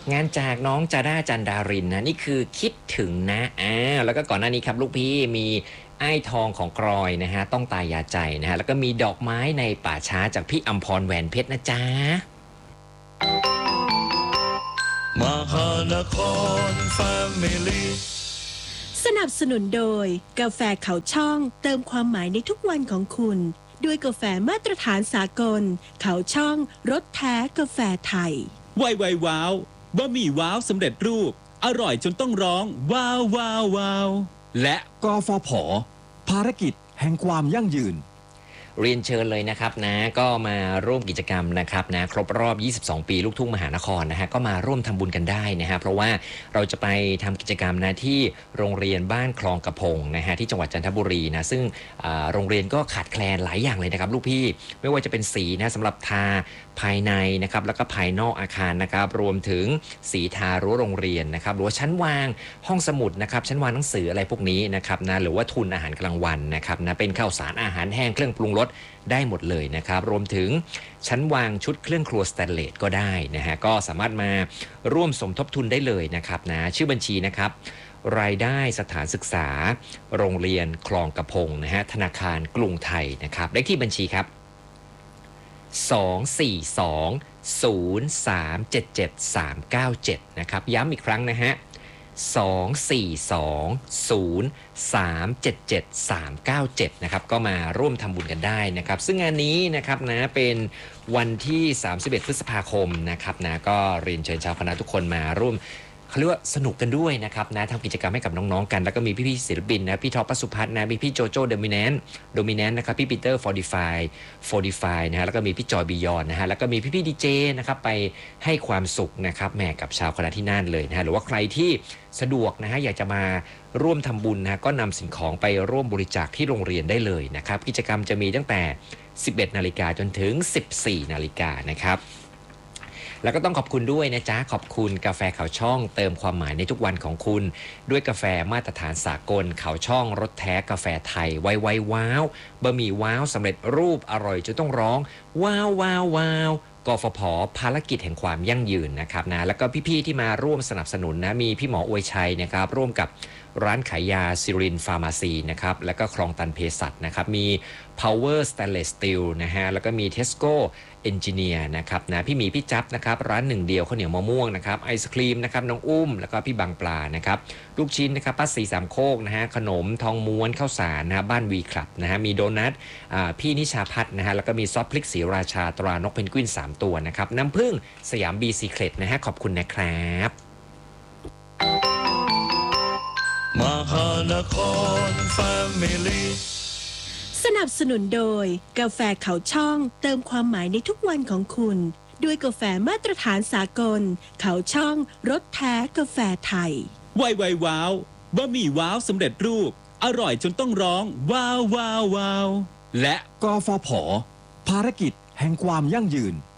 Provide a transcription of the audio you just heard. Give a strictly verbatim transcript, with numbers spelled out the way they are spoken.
งานจากน้องจาด้าจันดารินนะนี่คือคิดถึงนะอ้าวแล้วก็ก่อนหน้านี้ครับลูกพี่มีไอ้ทองของกรอยนะฮะต้องตายยาใจนะฮะแล้วก็มีดอกไม้ในป่าช้าจากพี่อัมพรแหวนเพชรนะจ๊ะมหานครแฟมิลี่สนับสนุนโดยกาแฟเขาช่องเติมความหมายในทุกวันของคุณด้วยกาแฟมาตรฐานสากลเขาช่องรสแท้กาแฟไทยไวไวว้าวบะหมี่ว้าวสำเร็จรูปอร่อยจนต้องร้องว้าวว้าวว้าวและกฟผ.ภารกิจแห่งความยั่งยืนเรียนเชิญเลยนะครับนะก็มาร่วมกิจกรรมนะครับนะครบรอบยี่สิบสองปีลูกทุ่งมหานครนะฮะก็มาร่วมทำบุญกันได้นะฮะเพราะว่าเราจะไปทำกิจกรรมนะที่โรงเรียนบ้านคลองกระพงนะฮะที่จังหวัดจันทบุรีนะซึ่งโรงเรียนก็ขาดแคลนหลายอย่างเลยนะครับลูกพี่ไม่ว่าจะเป็นสีนะสำหรับทาภายในนะครับแล้วก็ภายนอกอาคารนะครับรวมถึงสีทารั้วโรงเรียนนะครับหรือว่าชั้นวางห้องสมุดนะครับชั้นวางหนังสืออะไรพวกนี้นะครับนะหรือว่าทุนอาหารกลางวันนะครับนะเป็นข้าวสารอาหารแห้งเครื่องปรุงรสได้หมดเลยนะครับรวมถึงชั้นวางชุดเครื่องครัวสแตนเลสก็ได้นะฮะก็สามารถมาร่วมสมทบทุนได้เลยนะครับนะชื่อบัญชีนะครับรายได้สถานศึกษาโรงเรียนคลองกระพงนะฮะธนาคารกรุงไทยนะครับเลขที่บัญชีครับสอง สี่ สอง ศูนย์ สาม เจ็ด เจ็ด สาม เก้า เจ็ดนะครับย้ำอีกครั้งนะฮะสอง สี่ สอง ศูนย์ สาม เจ็ด เจ็ด สาม เก้า เจ็ดนะครับก็มาร่วมทำบุญกันได้นะครับซึ่งงานนี้นะครับนะเป็นวันที่สามสิบเอ็ดพฤษภาคมนะครับนะก็เรียนเชิญชาวคณะทุกคนมาร่วมเขาเรียกว่าสนุกกันด้วยนะครับนะทำกิจกรรมให้กับน้องๆกันแล้วก็มีพี่ๆศิลปินนะพี่ท็อปปสุพัฒน์นะมีพี่โจโจ้โดมิแนนต์โดมิแนนต์นะครับพี่ปีเตอร์ฟอร์ดิฟายฟอร์ดิฟายนะฮะแล้วก็มีพี่จอยบียอนนะฮะแล้วก็มีพี่ๆดีเจนะครับไปให้ความสุขนะครับแหมกับชาวคณะที่นั่นเลยนะฮะหรือว่าใครที่สะดวกนะฮะอยากจะมาร่วมทำบุญนะก็นำสิ่งของไปร่วมบริจาคที่โรงเรียนได้เลยนะครับกิจกรรมจะมีตั้งแต่สิบเอ็ดนาฬิกาจนถึงสิบสี่นาฬิกานะครับแล้วก็ต้องขอบคุณด้วยนะจ๊ะขอบคุณกาแฟเขาช่องเติมความหมายในทุกวันของคุณด้วยกาแฟมาตรฐานสากลเขาช่องรสแท้กาแฟไทยไวไวว้าวบะหมี่ว้าวสำเร็จรูปอร่อยจนต้องร้องว้าวว้าวว้าวกฟผ.ภารกิจแห่งความยั่งยืนนะครับนะแล้วก็พี่ๆที่มาร่วมสนับสนุนนะมีพี่หมออวยชัยนะครับร่วมกับร้านขายยาซิรินฟาร์มาซีนะครับแล้วก็คลองตันเภสัชนะครับมี Power Stainless Steel นะฮะแล้วก็มี Tesco Engineer นะครับนะพี่หมีพี่จับนะครับร้านหนึ่งเดียวข้าวเหนียวมะม่วงนะครับไอศครีมนะครับน้องอุ้มแล้วก็พี่บางปลานะครับลูกชิ้นนะครับป้าสีสามโคกนะฮะขนมทองม้วนข้าวสารนะฮะบ้านวีคลับนะฮะมีโดนัทพี่นิชาพัฒน์นะฮะแล้วก็มีซอสพริกสีราชาตรานกเพนกวินสามตัวนะครับน้ำผึ้งสยามบีซีเครตนะฮะขอบคุณนะครับมหานครแฟมิลี่สนับสนุนโดยกาแฟเขาช่องเติมความหมายในทุกวันของคุณด้วยกาแฟมาตรฐานสากลเขาช่องรสแท้กาแฟไทยไวไวว้าวบะหมี่ว้าวสำเร็จรูปอร่อยจนต้องร้องว้าวว้าวว้าวและกฟผ.ภารกิจแห่งความยั่งยืน